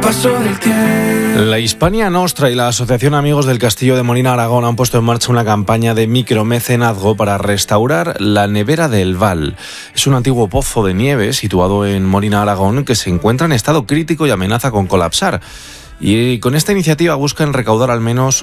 paso del tiempo. La Hispania Nostra y la Asociación Amigos del Castillo de Molina Aragón han puesto en marcha una campaña de micromecenazgo para restaurar la nevera del Val. Es un antiguo pozo de nieve situado en Molina Aragón que se encuentra en estado crítico y amenaza con colapsar. Y con esta iniciativa buscan recaudar al menos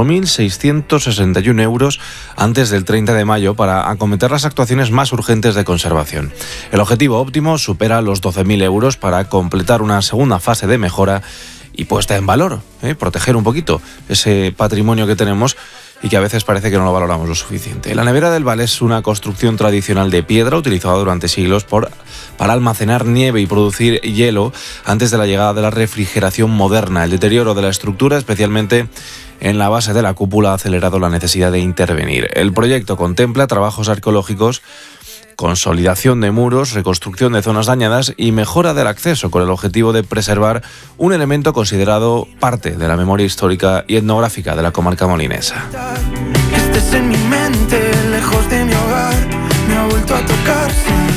8.661 euros antes del 30 de mayo para acometer las actuaciones más urgentes de conservación. El objetivo óptimo supera los 12.000 euros para completar una segunda fase de mejora y puesta en valor, proteger un poquito ese patrimonio que tenemos y que a veces parece que no lo valoramos lo suficiente. La nevera del Val es una construcción tradicional de piedra utilizada durante siglos para almacenar nieve y producir hielo antes de la llegada de la refrigeración moderna. El deterioro de la estructura, especialmente en la base de la cúpula, ha acelerado la necesidad de intervenir. El proyecto contempla trabajos arqueológicos, consolidación de muros, reconstrucción de zonas dañadas y mejora del acceso, con el objetivo de preservar un elemento considerado parte de la memoria histórica y etnográfica de la comarca molinesa. Estés en mi mente, lejos de mi hogar, me ha vuelto a tocar.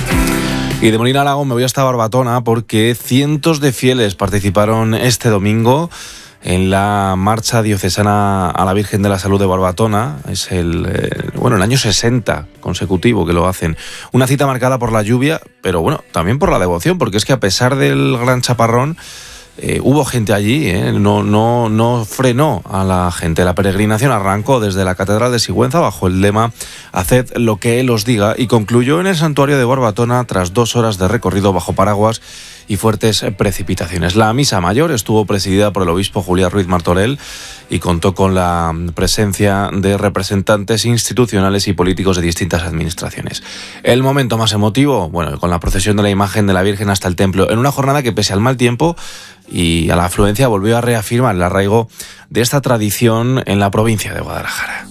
Y de Molina Aragón me voy hasta Barbatona porque cientos de fieles participaron este domingo en la marcha diocesana a la Virgen de la Salud de Barbatona. Es el año 60 consecutivo que lo hacen. Una cita marcada por la lluvia, pero bueno, también por la devoción, porque es que a pesar del gran chaparrón, hubo gente allí, no frenó a la gente. La peregrinación arrancó desde la Catedral de Sigüenza bajo el lema «Haced lo que Él os diga» y concluyó en el santuario de Barbatona tras 2 horas de recorrido bajo paraguas y fuertes precipitaciones. La misa mayor estuvo presidida por el obispo Julián Ruiz Martorell y contó con la presencia de representantes institucionales y políticos de distintas administraciones. El momento más emotivo, con la procesión de la imagen de la Virgen hasta el templo, en una jornada que, pese al mal tiempo y a la afluencia, volvió a reafirmar el arraigo de esta tradición en la provincia de Guadalajara.